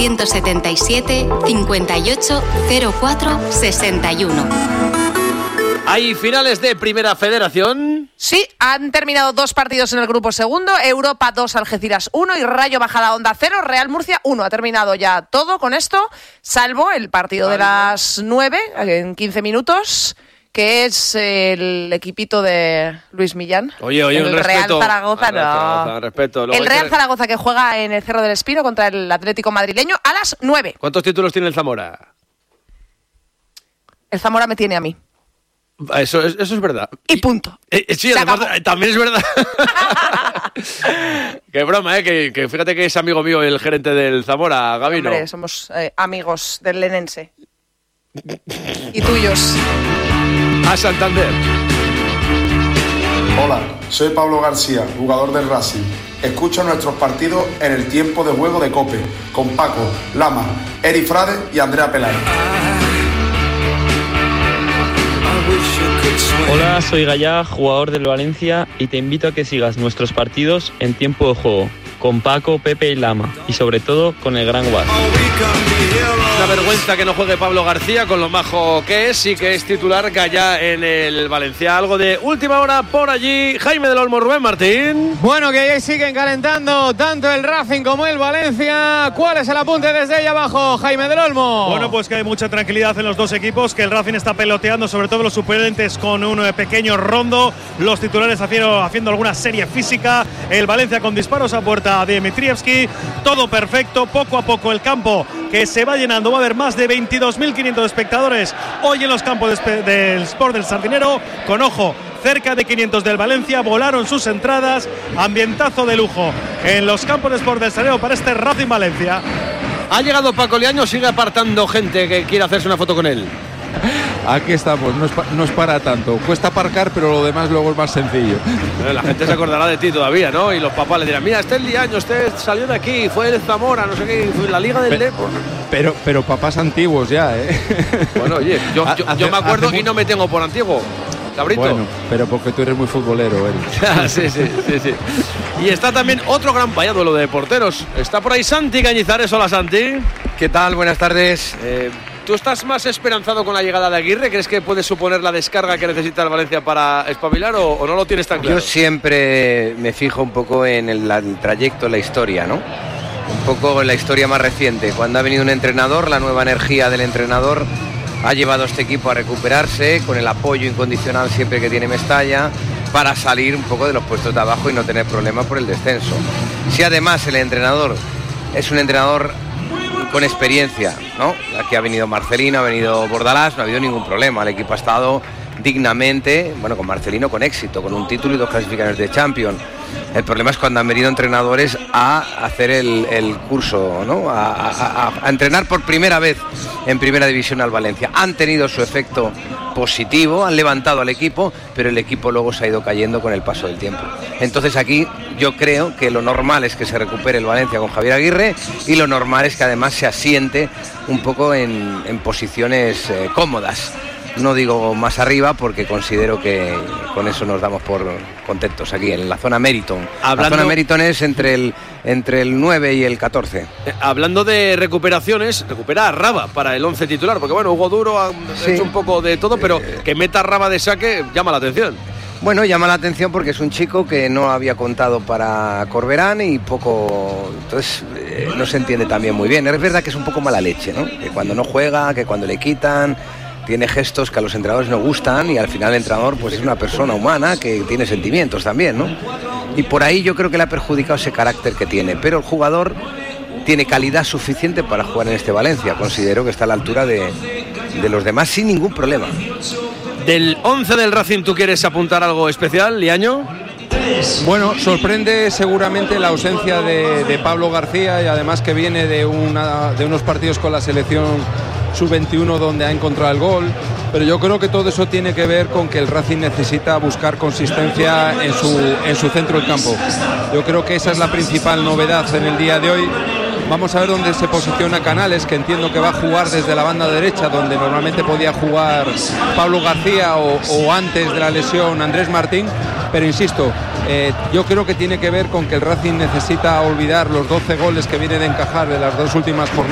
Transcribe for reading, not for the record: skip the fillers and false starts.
677 58 04 61. ¿Hay finales de Primera Federación? Sí, han terminado 2 partidos en el grupo segundo, Europa 2, Algeciras 1 y Rayo Majadahonda 0, Real Murcia 1. Ha terminado ya todo con esto, salvo el partido de las 9, en 15 minutos, que es el equipito de Luis Millán. Oye, el un Real respeto. Zaragoza, no. Respeto. El Real Zaragoza, que juega en el Cerro del Espino contra el Atlético madrileño a las 9. ¿Cuántos títulos tiene el Zamora? El Zamora me tiene a mí. Eso es verdad. Y punto. Sí, además, también es verdad. Qué broma, que fíjate que es amigo mío el gerente del Zamora, Gabino. Hombre, somos amigos del lenense. Y tuyos. A Santander. Hola, soy Pablo García, jugador del Racing. Escucho nuestros partidos en el tiempo de juego de COPE, con Paco, Lama, Eri Frade y Andrea Peláez. Hola, soy Gallá, jugador del Valencia, y te invito a que sigas nuestros partidos en tiempo de juego, con Paco, Pepe y Lama, y sobre todo con el gran Guas. Una vergüenza que no juegue Pablo García, con lo majo que es, y que es titular Gallá en el Valencia. Algo de última hora por allí, Jaime del Olmo, Rubén Martín. Bueno, que ahí siguen calentando tanto el Racing como el Valencia. ¿Cuál es el apunte desde ahí abajo, Jaime del Olmo? Bueno, pues que hay mucha tranquilidad en los dos equipos, que el Racing está peloteando, sobre todo los suplentes, con un pequeño rondo, los titulares haciendo alguna serie física, el Valencia con disparos a puerta de Dmitrievski, todo perfecto, poco a poco el campo que se va llenando, va a haber más de 22.500 espectadores hoy en los campos del Sport del Sardinero, con ojo, cerca de 500 del Valencia, volaron sus entradas, ambientazo de lujo en los campos de Sport del Sardinero para este Racing Valencia. Ha llegado Paco Liaño, sigue apartando gente que quiere hacerse una foto con él. Aquí estamos, no es para tanto. Cuesta aparcar, pero lo demás luego es más sencillo. La gente se acordará de ti todavía, ¿no? Y los papás le dirán, mira, este es Liaño, este salió de aquí, fue el Zamora, no sé qué, fue la Liga del Depor. Pero papás antiguos ya, ¿eh? Bueno, oye, yo me acuerdo y no me tengo por antiguo. Cabrito. Bueno, pero porque tú eres muy futbolero, Eric. Sí. Y está también otro gran duelo de porteros. Está por ahí Santi Cañizares. Hola, Santi. ¿Qué tal? Buenas tardes. ¿Tú estás más esperanzado con la llegada de Aguirre? ¿Crees que puede suponer la descarga que necesita el Valencia para espabilar o no lo tienes tan claro? Yo siempre me fijo un poco en el trayecto, en la historia, ¿no? Un poco en la historia más reciente. Cuando ha venido un entrenador, la nueva energía del entrenador ha llevado a este equipo a recuperarse con el apoyo incondicional siempre que tiene Mestalla, para salir un poco de los puestos de abajo y no tener problemas por el descenso. Si además el entrenador es un entrenador con experiencia, ¿no? Aquí ha venido Marcelino, ha venido Bordalás, no ha habido ningún problema. El equipo ha estado dignamente, bueno, con Marcelino con éxito, con un título y 2 clasificaciones de Champions. El problema es cuando han venido entrenadores a hacer el curso, ¿no? A entrenar por primera vez en Primera División al Valencia. Han tenido su efecto positivo, han levantado al equipo, pero el equipo luego se ha ido cayendo con el paso del tiempo. Entonces aquí yo creo que lo normal es que se recupere el Valencia con Javier Aguirre, y lo normal es que además se asiente un poco en posiciones cómodas. No digo más arriba porque considero que con eso nos damos por contentos aquí en la zona Meriton. La zona Meriton es entre el 9 y el 14. Hablando de recuperaciones, recupera a Raba para el 11 titular, porque bueno, Hugo Duro ha hecho un poco de todo, pero que meta a Raba de saque llama la atención. Bueno, llama la atención porque es un chico que no había contado para Corberán y poco, entonces no se entiende también muy bien. Es verdad que es un poco mala leche, ¿no? Que cuando no juega, que cuando le quitan, tiene gestos que a los entrenadores no gustan, y al final el entrenador pues es una persona humana que tiene sentimientos también, ¿no? Y por ahí yo creo que le ha perjudicado ese carácter que tiene, pero el jugador tiene calidad suficiente para jugar en este Valencia. Considero que está a la altura de los demás sin ningún problema. Del 11 del Racing, ¿tú quieres apuntar algo especial, Liaño? Bueno, sorprende seguramente la ausencia de Pablo García, y además que viene de unos partidos con la selección sub-21 donde ha encontrado el gol, pero yo creo que todo eso tiene que ver con que el Racing necesita buscar consistencia en su centro del campo. Yo creo que esa es la principal novedad en el día de hoy. Vamos a ver dónde se posiciona Canales, que entiendo que va a jugar desde la banda derecha, donde normalmente podía jugar Pablo García o antes de la lesión Andrés Martín. Pero insisto, yo creo que tiene que ver con que el Racing necesita olvidar los 12 goles que viene de encajar de las 2 últimas jornadas.